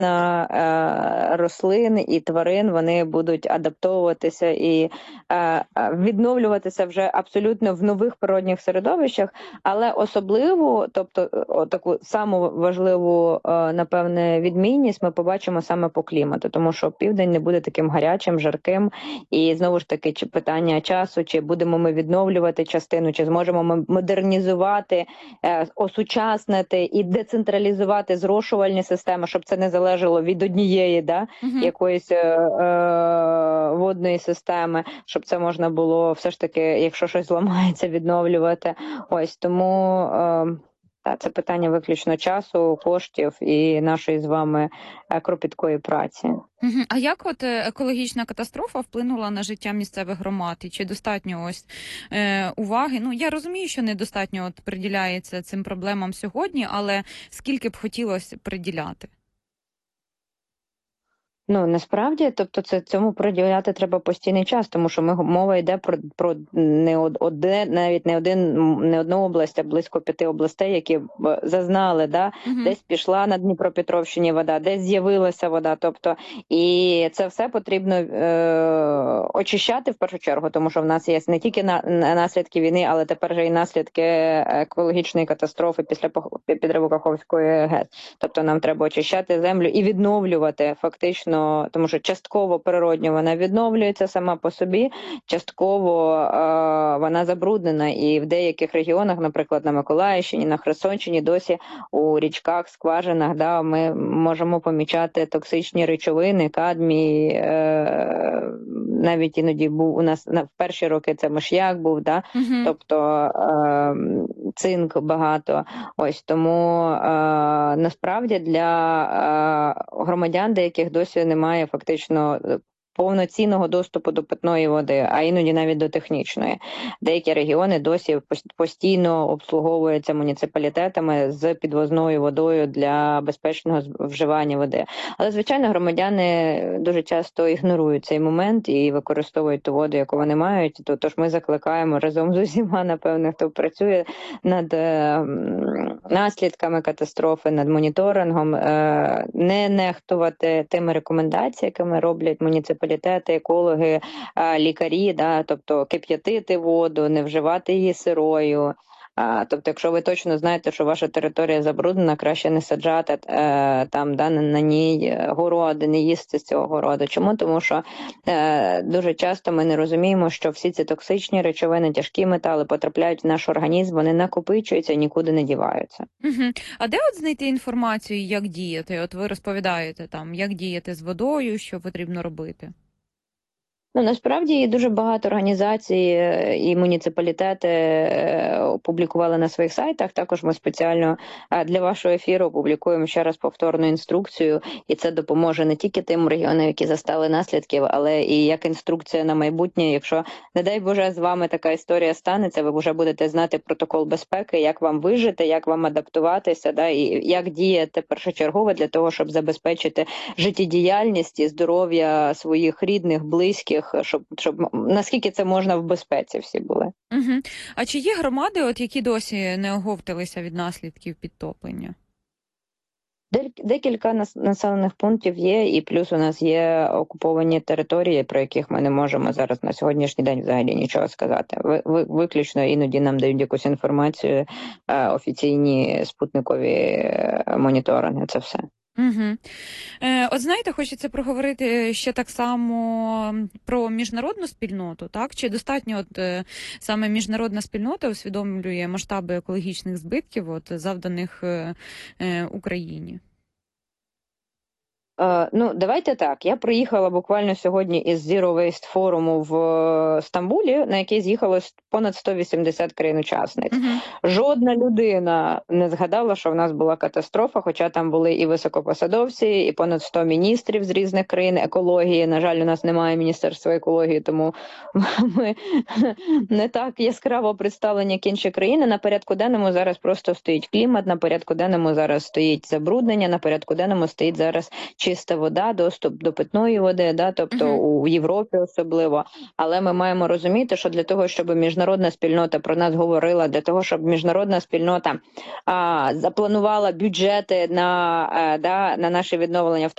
рослин і тварин, вони будуть адаптовуватися і відновлюватися вже абсолютно в нових природних середовищах, але особливо, тобто таку саму важливу, напевне, відмінність ми побачимо саме по клімату, тому що південь не буде таким гарячим, жарким, і знову ж таки, чи питання часу, чи будемо ми відновлювати частину, чи зможемо ми модернізувати, осучаснити і децентралізувати зрошувальні системи, щоб це не залежало від однієї, якоїсь водної системи, щоб це можна було все ж таки, якщо щось зламається, відновлювати. Ось тому це питання виключно часу, коштів і нашої з вами кропіткої праці. А як от екологічна катастрофа вплинула на життя місцевих громад? І чи достатньо ось уваги? Ну, я розумію, що недостатньо от приділяється цим проблемам сьогодні, але скільки б хотілося приділяти? Ну, насправді, тобто цьому приділяти треба постійний час, тому що мова йде про не одну область, а близько 5 областей, які зазнали, десь пішла на Дніпропетровщині вода, десь з'явилася вода, тобто, і це все потрібно очищати в першу чергу, тому що в нас є не тільки наслідки війни, але тепер же і наслідки екологічної катастрофи після підриву Каховської ГЕС. Тобто нам треба очищати землю і відновлювати фактично, тому що частково природньо вона відновлюється сама по собі, частково вона забруднена, і в деяких регіонах, наприклад, на Миколаївщині, на Херсонщині, досі у річках, скважинах, ми можемо помічати токсичні речовини, кадмій, навіть іноді був у нас в перші роки це миш'як був, тобто цинк багато. Ось тому насправді для громадян деяких досі немає фактично повноцінного доступу до питної води, а іноді навіть до технічної. Деякі регіони досі постійно обслуговуються муніципалітетами з підвозною водою для безпечного вживання води. Але, звичайно, громадяни дуже часто ігнорують цей момент і використовують ту воду, яку вони мають. Тож ми закликаємо разом з усіма, напевно, хто працює над наслідками катастрофи, над моніторингом, не нехтувати тими рекомендаціями, якими роблять муніципалітети, екологи, лікарі, тобто кип'ятити воду, не вживати її сирою. Тобто, якщо ви точно знаєте, що ваша територія забруднена, краще не саджати на ній городи, не їсти з цього городу. Чому? Тому що дуже часто ми не розуміємо, що всі ці токсичні речовини, тяжкі метали потрапляють в наш організм, вони накопичуються і нікуди не діваються. А де от знайти інформацію, як діяти? От ви розповідаєте як діяти з водою, що потрібно робити? Насправді дуже багато організацій і муніципалітети опублікували на своїх сайтах. Також ми спеціально для вашого ефіру опублікуємо ще раз повторну інструкцію, і це допоможе не тільки тим регіонам, які застали наслідків, але і як інструкція на майбутнє. Якщо, не дай Боже, з вами така історія станеться, ви вже будете знати протокол безпеки, як вам вижити, як вам адаптуватися, і як діяти першочергово для того, щоб забезпечити життєдіяльність і здоров'я своїх рідних, близьких, щоб наскільки це можна в безпеці всі були. А чи є громади, які досі не оговталися від наслідків підтоплення? Декілька населених пунктів є, і плюс у нас є окуповані території, про яких ми не можемо зараз на сьогоднішній день взагалі нічого сказати. Виключно іноді нам дають якусь інформацію, офіційні спутникові моніторинги, це все. От знаєте, хочеться проговорити ще так само про міжнародну спільноту, так? Чи достатньо саме міжнародна спільнота усвідомлює масштаби екологічних збитків завданих Україні? Давайте так. Я приїхала буквально сьогодні із Zero Waste форуму в Стамбулі, на який з'їхало понад 180 країн-учасниць. Жодна людина не згадала, що в нас була катастрофа, хоча там були і високопосадовці, і понад 100 міністрів з різних країн екології. На жаль, у нас немає Міністерства екології, тому ми не так яскраво представлені, як інші країни. На порядку денному зараз просто стоїть клімат, на порядку денному зараз стоїть забруднення, на порядку денному стоїть зараз чиста вода, доступ до питної води, да, тобто у Європі особливо. Але ми маємо розуміти, що для того, щоб міжнародна спільнота про нас говорила, для того, щоб міжнародна спільнота запланувала бюджети на наше відновлення, в